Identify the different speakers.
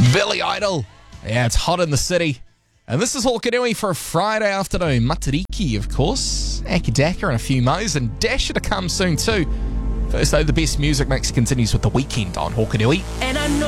Speaker 1: Billy Idol. Yeah, it's hot in the city. And this is Hawkanui for a Friday afternoon. Matariki, of course. Akidaka and a few mo's. And Dasher to come soon too. First though, the best music mix continues with The Weekend on Hawkanui.
Speaker 2: And I know